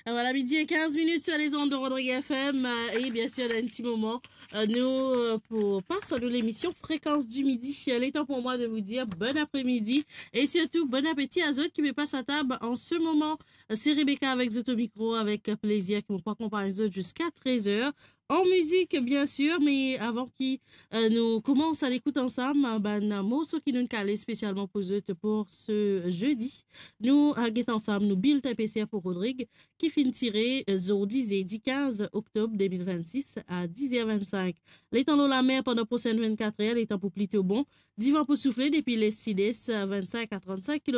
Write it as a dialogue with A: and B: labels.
A: Voilà, midi et 15 minutes sur les ondes de Rodrigue FM. Et bien sûr, dans un petit moment, pour passer de l'émission Fréquence du Midi. Il est temps pour moi de vous dire bon après-midi et surtout bon appétit à Zot qui me passe à table en ce moment. C'est Rebecca avec Zot au micro, avec plaisir, qui m'ont accompagner Zot jusqu'à 13h. En musique, bien sûr, mais avant qu'il nous commence à l'écoute ensemble, un morceau qui nous calé spécialement pour Zot pour ce jeudi. Nous, guettons ensemble, nous build TPCR pour Rodrigue, qui finit tiré 10 15 octobre 2026 à 10h25. L'étant dans la mer pendant la prochaine 24 heures, l'étant pour plutôt bon, divan pour souffler depuis les 6 25 à 35 km.